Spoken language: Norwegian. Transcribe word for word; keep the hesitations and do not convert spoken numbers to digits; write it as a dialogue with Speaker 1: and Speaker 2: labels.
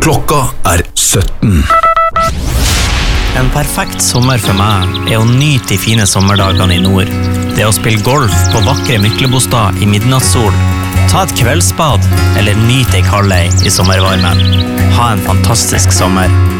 Speaker 1: Klokka er sytten.
Speaker 2: En perfekt sommer for meg er å nyte de fine sommerdagene i nord. Det å spille golf på vakre Myklebostad i midnattssol, ta et kveldsbad eller nyte ei kaldei i sommervarmen. Ha en fantastisk sommer.